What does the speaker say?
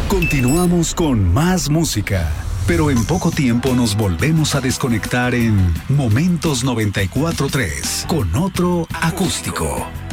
Continuamos con más música, pero en poco tiempo nos volvemos a desconectar en Momentos 94.3 con otro acústico.